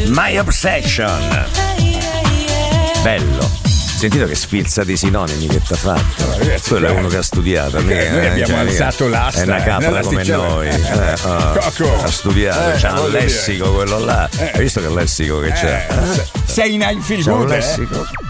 My Obsession. Bello. Sentito che sfilza di sinonimi che t'ha fatto. Quello è uno che ha studiato. Noi abbiamo alzato l'asta. È una capra come noi. Ha studiato, c'ha un lessico quello là. Hai visto che lessico che c'è? Sei in high feel C'è un good, lessico.